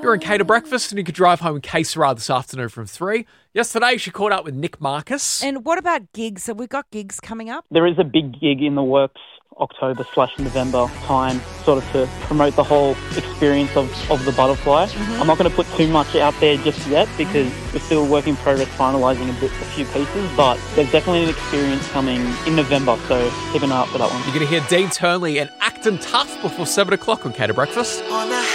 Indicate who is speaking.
Speaker 1: You're in Cater Breakfast and you could drive home in K Sarah this afternoon from 3. Yesterday, she caught up with Nick Marcus.
Speaker 2: And what about gigs? Have we got gigs coming up?
Speaker 3: There is a big gig in the works October/November time, sort of to promote the whole experience of the butterfly. I'm not going to put too much out there just yet because we're still work in progress finalising a few pieces, but there's definitely an experience coming in November, so keep an eye out for that one.
Speaker 1: You're going to hear Dean Turnley and Acton Tough before 7 o'clock on Cater Breakfast.